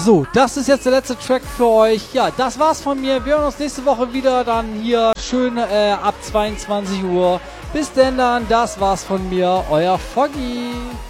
So, das ist jetzt der letzte Track für euch. Ja, das war's von mir. Wir hören uns nächste Woche wieder dann hier schön ab 22 Uhr. Bis denn dann, das war's von mir, euer Foggy.